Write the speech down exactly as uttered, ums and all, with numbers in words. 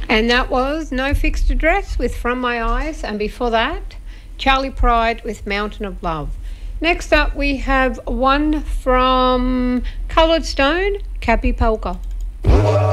And that was No Fixed Address with From My Eyes, and before that, Charlie Pride with Mountain of Love. Next up, we have one from Coloured Stone, Cappy Polka.